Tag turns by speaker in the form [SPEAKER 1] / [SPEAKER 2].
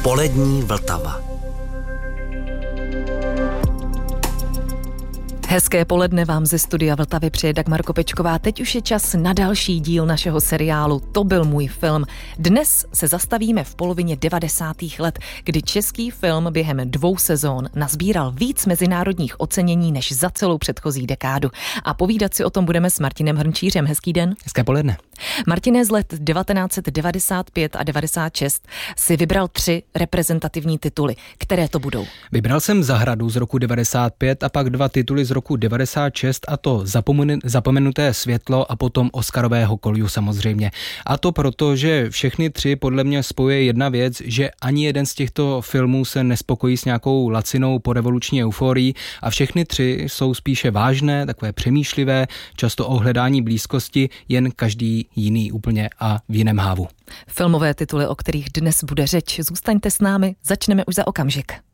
[SPEAKER 1] Polední Vltava.
[SPEAKER 2] Hezké poledne vám ze studia Vltavy přeje Dagmar Kopečková. Teď už je čas na další díl našeho seriálu To byl můj film. Dnes se zastavíme v polovině 90. let, kdy český film během 2 sezón nazbíral víc mezinárodních ocenění než za celou předchozí dekádu. A povídat si o tom budeme s Martinem Hrnčířem. Hezký den.
[SPEAKER 3] Hezké poledne.
[SPEAKER 2] Martine, z let 1995 a 96 si vybral 3 reprezentativní tituly. Které to budou?
[SPEAKER 3] Vybral jsem Zahradu z roku 95 a pak 2 tituly z roku 96, a to Zapomenuté světlo a potom Oscarového Kolju samozřejmě. A to proto, že všechny 3 podle mě spojuje jedna věc, že ani jeden z těchto filmů se nespokojí s nějakou lacinou porevoluční euforií a všechny 3 jsou spíše vážné, takové přemýšlivé, často o hledání blízkosti, jen každý jiný úplně a v jiném hávu.
[SPEAKER 2] Filmové tituly, o kterých dnes bude řeč. Zůstaňte s námi, začneme už za okamžik.